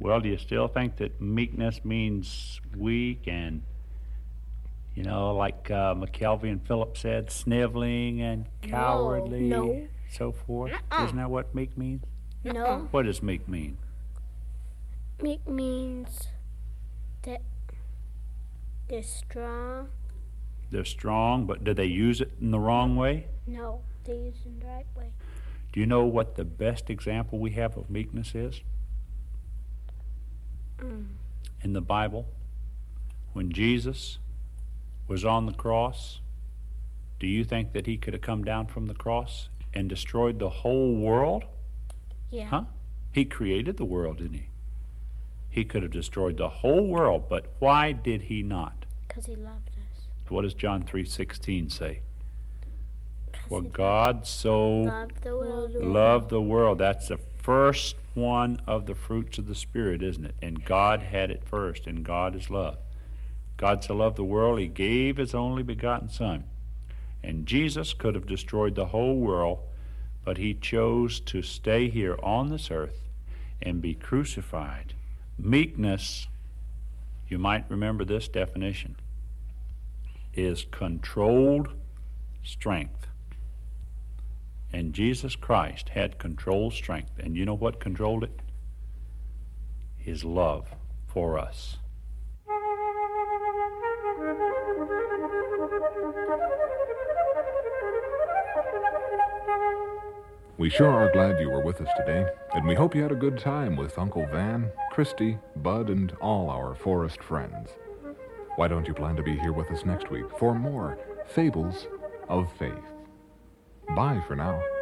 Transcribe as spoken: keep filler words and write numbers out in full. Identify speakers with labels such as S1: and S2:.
S1: Well, do you still think that meekness means weak and, you know, like uh, McKelvey and Phillips said, sniveling and cowardly,
S2: No.
S1: so forth?
S2: Uh-uh.
S1: Isn't that what meek means?
S2: No.
S1: What does meek mean?
S2: Meek means that they're strong.
S1: They're strong, but do they use it in the wrong way?
S2: No, they use it in the right way.
S1: Do you know what the best example we have of meekness is?
S2: Mm.
S1: In the Bible, when Jesus was on the cross, do you think that he could have come down from the cross and destroyed the whole world?
S2: Yeah.
S1: Huh? He created the world, didn't he? He could have destroyed the whole world, but why did he not?
S2: Because he loved us.
S1: What does John three sixteen say? For
S2: he
S1: God so
S2: loved the world.
S1: loved the world. That's the first one of the fruits of the Spirit, isn't it? And God had it first, and God is love. God so loved the world, he gave his only begotten Son. And Jesus could have destroyed the whole world, but he chose to stay here on this earth and be crucified. Meekness, you might remember this definition, is controlled strength. And Jesus Christ had controlled strength. And you know what controlled it? His love for us.
S3: We sure are glad you were with us today, and we hope you had a good time with Uncle Van, Christy, Bud, and all our forest friends. Why don't you plan to be here with us next week for more Fables of Faith? Bye for now.